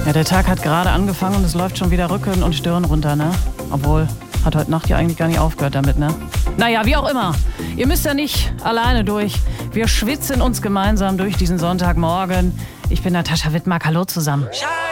Ja, der Tag hat gerade angefangen und es läuft schon wieder Rücken und Stirn runter, ne? Obwohl, hat heute Nacht ja eigentlich gar nicht aufgehört damit, ne? Naja, wie auch immer. Ihr müsst ja nicht alleine durch. Wir schwitzen uns gemeinsam durch diesen Sonntagmorgen. Ich bin Natascha Wittmark. Hallo zusammen.